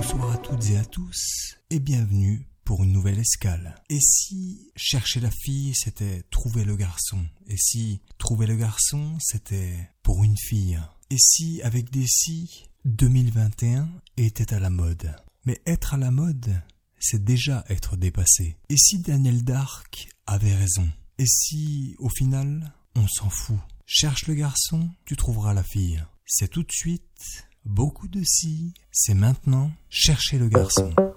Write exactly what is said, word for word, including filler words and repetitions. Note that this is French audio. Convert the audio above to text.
Bonsoir à toutes et à tous et bienvenue pour une nouvelle escale. Et si chercher la fille c'était trouver le garçon? Et si trouver le garçon c'était pour une fille? Et si avec des si deux mille vingt et un était à la mode? Mais être à la mode, c'est déjà être dépassé. Et si Daniel Dark avait raison? Et si au final on s'en fout? Cherche le garçon, tu trouveras la fille. C'est tout de suite, beaucoup de si, c'est maintenant, chercher le garçon.